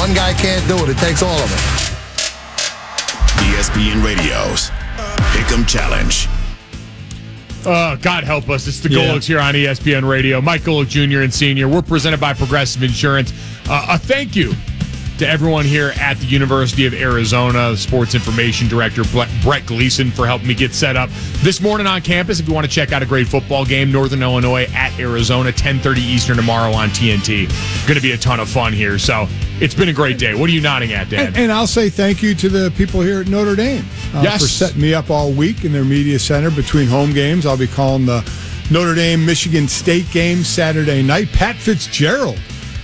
One guy can't do it. It takes all of us. ESPN Radio's Pick'em Challenge. God help us. It's the Golics here on ESPN Radio. Mike Golic Jr. and Sr. We're presented by Progressive Insurance. A thank you to everyone here at the University of Arizona, Sports Information Director Brett Gleason for helping me get set up this morning on campus. If you want to check out a great football game, Northern Illinois at Arizona, 10:30 Eastern tomorrow on TNT. Going to be a ton of fun here. So it's been a great day. What are you nodding at, Dad? And I'll say thank you to the people here at Notre Dame for setting me up all week in their media center between home games. I'll be calling the Notre Dame-Michigan State game Saturday night. Pat Fitzgerald